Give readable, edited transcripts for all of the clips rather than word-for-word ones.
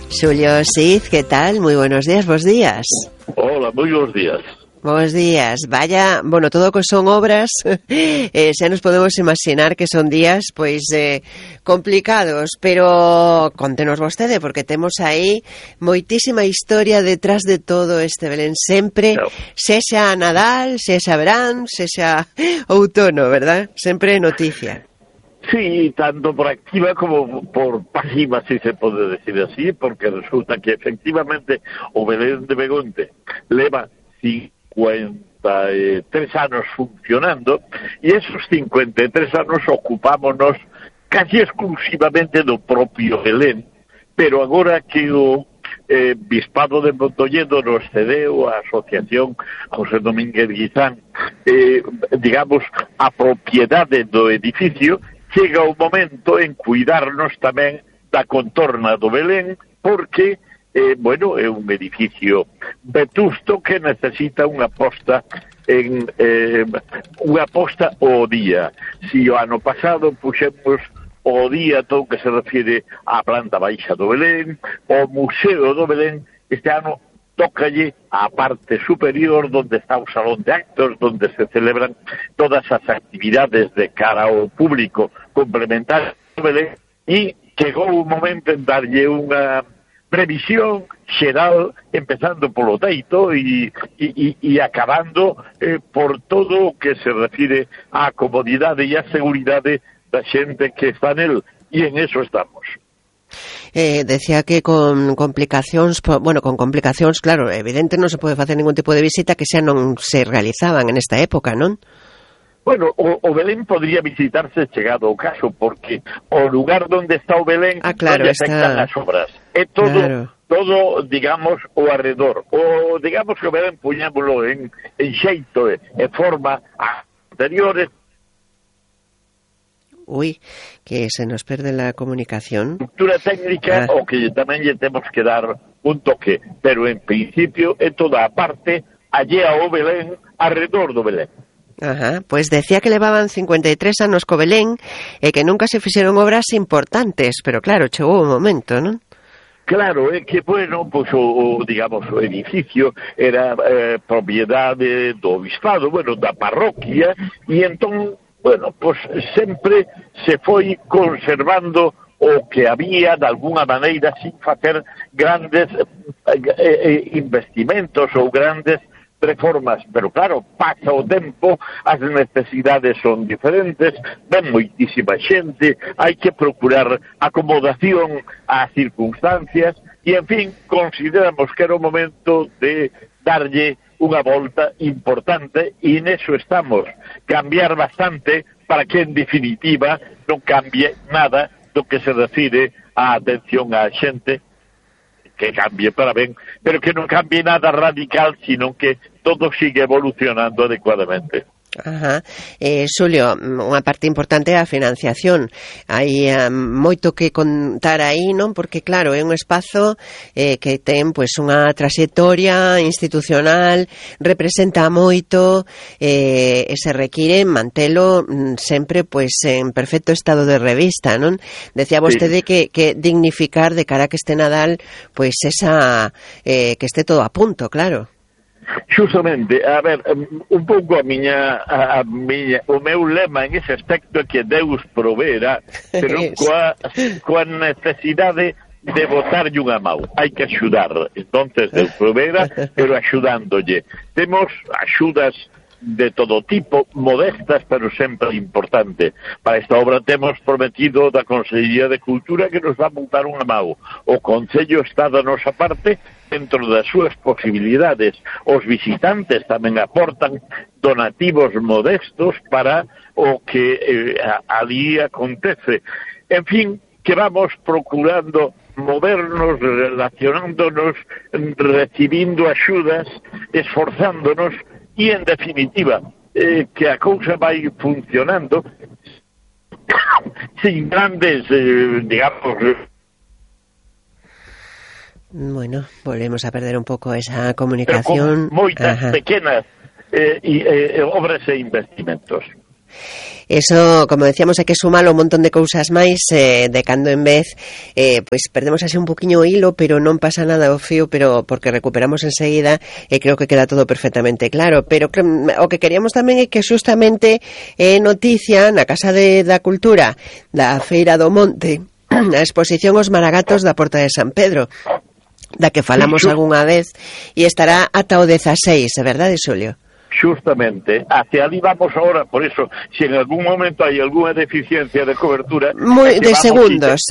Xulio Cid, que tal? Moi buenos días, bos días. Hola, moi bons días. Bos días. Vaya, bueno, todo o que son obras, xa nos podemos imaginar que son días, pois, complicados, pero contenos vostede, porque temos aí moitísima historia detrás de todo este Belén, sempre, sexa Nadal, sexa verán, sexa outono, verdad? Sempre noticia. Sí, tanto por activa como por pasiva, si se pode decir así, porque resulta que efectivamente o Belén de Begonte leva 53 anos funcionando e esos 53 anos ocupámonos casi exclusivamente do propio Belén, pero agora que o Bispado de Mondoñedo nos cedeu a Asociación José Domínguez Guizán, digamos, a propiedade do edificio, chega o momento en cuidarnos tamén da contorna do Belén, porque, bueno, é un edificio vetusto que necesita unha posta unha posta ao día. Si o ano pasado puxemos o día todo que se refire á planta baixa do Belén, o Museo do Belén, este ano tócalle a parte superior onde está o salón de actos, onde se celebran todas as actividades de cara ao público complementarias do Belén, e chegou o momento en darlle unha previsión xeral, empezando polo teito e acabando por todo o que se refire á comodidade e á seguridade da xente que está nel, e en eso estamos. Decía que con complicacións, bueno, con complicacións, claro, evidente non se pode facer ningún tipo de visita que xa non se realizaban en esta época, non? Bueno, o Belén podría visitarse chegado o caso, porque o lugar onde está o Belén claro, non afectan as obras. É todo, claro, todo, digamos, o arredor. O, digamos que o Belén puñámoslo en xeito e forma anteriores. Uy, que se nos perde la comunicación. Estructura técnica, o que tamén lle temos que dar un toque, pero en principio é toda a parte allea ao Belén, alrededor do Belén. Ajá, pues decía que levaban 53 anos co Belén e que nunca se fixeron obras importantes, pero claro, chegou o momento, non? Claro, é que, bueno, pues digamos, o edificio era propiedade do bispado, bueno, da parroquia, e entón, bueno, pues sempre se foi conservando o que había de alguna maneira sin facer grandes investimentos ou grandes reformas, pero claro, pasa o tempo, as necesidades son diferentes, ven moitísima xente, hai que procurar acomodación ás circunstancias e, en fin, consideramos que era o momento de darlle unha volta importante e neso estamos, cambiar bastante para que en definitiva non cambie nada do que se refire á atención á xente, que cambie para ben, pero que non cambie nada radical, sino que todo sigue evolucionando adecuadamente. Ajá. Xulio, unha parte importante é a financiación. Hai moito que contar aí, non? Porque claro, é un espazo que ten pois unha traxectoria institucional, representa moito, e se require mantelo sempre pois en perfecto estado de revista, non? Decía vostede que dignificar de cara a que este Nadal pois esa que este todo a punto, claro. Justamente, a ver, un pouco o meu lema en ese aspecto é que Deus proveerá, pero coa necesidade de botarlle unha mão. Hai que axudar. Entonces, Deus proveerá, pero axudándolle. Temos axudas de todo tipo, modestas, pero sempre importante. Para esta obra temos prometido da Consellería de Cultura que nos va a botar unha mão. O Concello está da nosa parte dentro das súas posibilidades. Os visitantes tamén aportan donativos modestos para o que ali acontece. En fin, que vamos procurando movernos, relacionándonos, recibindo axudas, esforzándonos e, en definitiva, que a cousa vai funcionando sin grandes, digamos... Bueno, volvemos a perder un pouco esa comunicación. Pero con moitas pequenas obras e investimentos. Eso, como decíamos, hai que sumar un montón de cousas máis, de cando en vez, pois perdemos así un poquinho o hilo, pero non pasa nada o fío, pero porque recuperamos enseguida, e creo que queda todo perfectamente claro. Pero o que queríamos tamén é que xustamente noticia na Casa da Cultura da Feira do Monte, a exposición Os Maragatos da Porta de San Pedro, da que falamos algunha vez, e estará ata o 16, é verdade, Xulio? Justamente, hacia ali vamos ahora, por eso, si en algún momento hay alguna deficiencia de cobertura... Muy de segundos,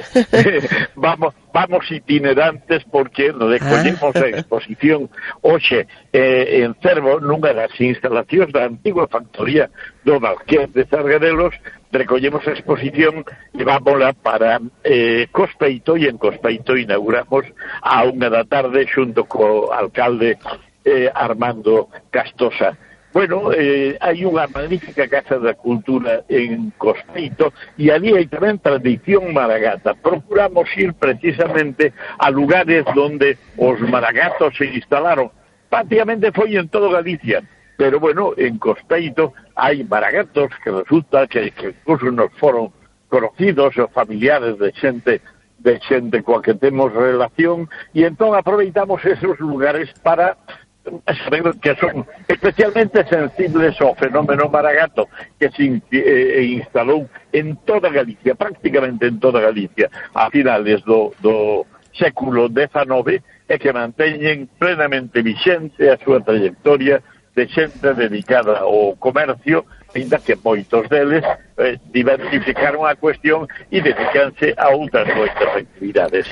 Vamos itinerantes porque nos collemos a exposición hoxe en Cervo, nunha das instalacións da antigua factoría do Marqués de Sargadelos. Recollemos a exposición e vámola para Cospeito, e en Cospeito inauguramos a 1:00 da tarde xunto co alcalde Armando Castosa. Bueno, hai unha magnífica Casa da Cultura en Cospeito e ali hai tamén tradición maragata. Procuramos ir precisamente a lugares donde os maragatos se instalaron. Prácticamente foi en todo Galicia, pero bueno, en Cospeito hai maragatos que resulta que incluso nos foron conocidos os familiares de xente coa que temos relación, e entón aproveitamos esos lugares para saber que son especialmente sensibles ao fenómeno maragato que se instalou en toda Galicia, prácticamente en toda Galicia, a finales do século XIX, e que manteñen plenamente vixente a súa trayectoria de xente dedicada ao comercio, ainda que moitos deles diversificaron a cuestión e dedicanse a outras moitas actividades.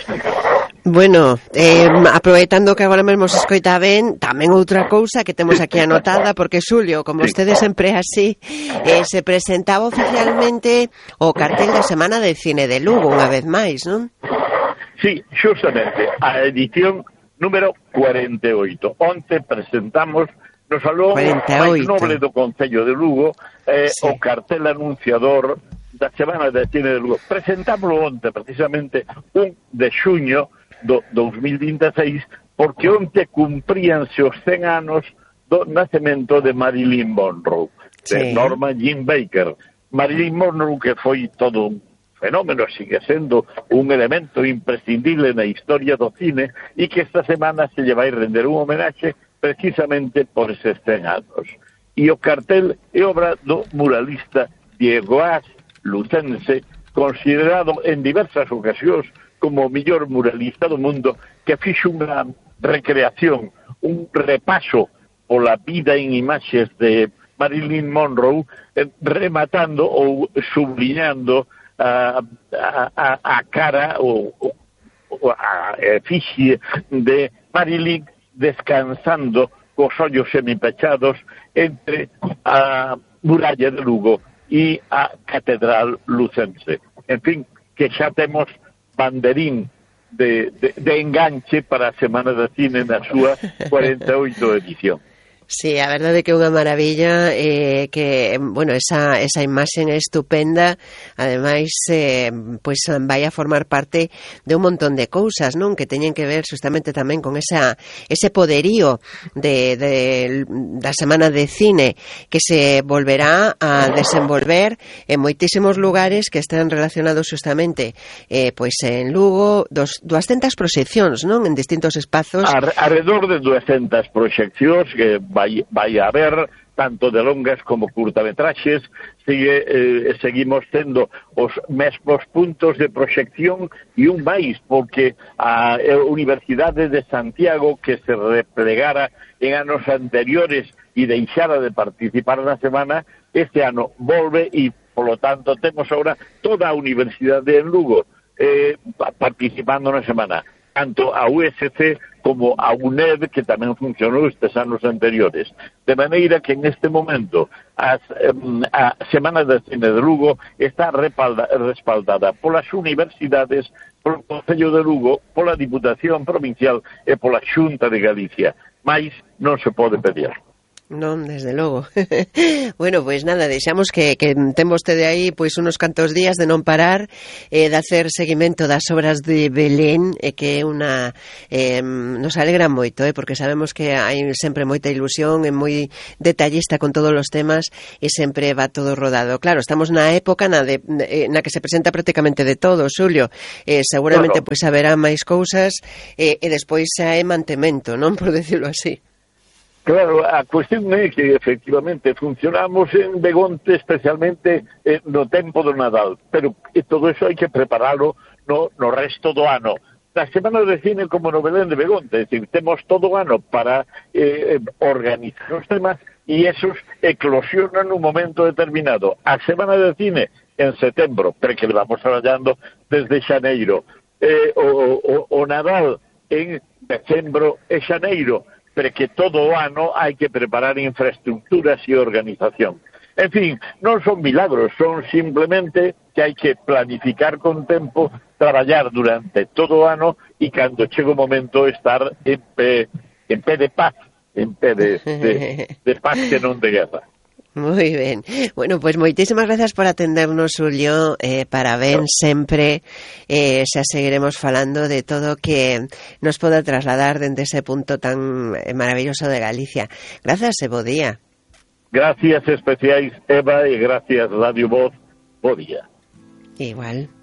Bueno, aproveitando que agora mesmo se escoita ben, tamén outra cousa que temos aquí anotada, porque Xulio, como vostede sempre é así, se presentaba oficialmente o cartel da Semana de Cine de Lugo, unha vez máis, non? Sí, xustamente, a edición número 48. Onte presentamos no salón máis noble do Concello de Lugo o cartel anunciador da Semana de Cine de Lugo. Presentámoslo onte, precisamente 1 de xuño do 2026, porque onte cumpríanse os 100 anos do nacemento de Marilyn Monroe, de Norma Jean Baker. Marilyn Monroe, que foi todo un fenómeno, sigue sendo un elemento imprescindible na historia do cine, e que esta semana se lle vai render un homenaxe precisamente por eses 100 anos. E o cartel é obra do muralista Diego As, lucense, considerado en diversas ocasións como o mellor muralista do mundo, que fixo unha recreación, un repaso pola vida en imaxes de Marilyn Monroe, rematando ou subliñando a cara ou a efigie de Marilyn descansando cos ollos semipechados entre a muralla de Lugo e a Catedral Lucense. En fin, que xa temos banderín de enganche para a Semana de Cine na súa 48 edición. Sí, a verdade que é unha maravilla, que, bueno, esa imaxe é estupenda, ademais, pois vai a formar parte de un montón de cousas, non? Que teñen que ver justamente tamén con ese poderío da Semana de Cine, que se volverá a desenvolver en moitísimos lugares que están relacionados justamente, pois en Lugo, 200 proxeccións, non? En distintos espazos. Alrededor de 200 proxeccións que vai a haber, tanto de longas como curtametraxes. Seguimos tendo os mesmos puntos de proxección e un máis, porque a Universidade de Santiago, que se replegara en anos anteriores e deixara de participar na semana, este ano volve e, polo tanto, temos agora toda a Universidade en Lugo participando na semana, tanto a USC como a UNED, que tamén funcionou estes anos anteriores. De maneira que en este momento a Semana de Cine de Lugo está respaldada polas universidades, polo Concello de Lugo, pola Diputación Provincial e pola Xunta de Galicia. Mais non se pode pedir. Non, desde logo. Bueno, pois nada, deixamos que ten vostede aí pois unos cantos días de non parar, de hacer seguimento das obras de Belén, que é unha nos alegra moito, porque sabemos que hai sempre moita ilusión, é moi detallista con todos os temas e sempre va todo rodado. Claro, estamos na época na que se presenta prácticamente de todo, Xulio. Seguramente pois haberá máis cousas e despois hai mantemento, non, por decirlo así. Claro, a cuestión é que efectivamente funcionamos en Begonte especialmente no tempo do Nadal, pero todo eso hai que preparalo no resto do ano. Na Semana de Cine como no Belén de Begonte, é dicir, temos todo o ano para organizar os temas e esos eclosionan nun momento determinado. A Semana de Cine en setembro, pero que le vamos traballando desde xaneiro. O Nadal en decembro e xaneiro, pero que todo o ano hai que preparar infraestructuras e organización. En fin, non son milagros, son simplemente que hai que planificar con tempo, traballar durante todo o ano e cando chega o momento estar en pé de paz, en pé de paz que non de guerra. Moi ben. Bueno, pois moitísimas gracias por atendernos, Xulio, parabéns sempre, xa seguiremos falando de todo que nos poda trasladar dende ese punto tan maravilloso de Galicia. Gracias e bo día. Gracias especiais, Eva, e gracias Radio Voz, bo día. Igual.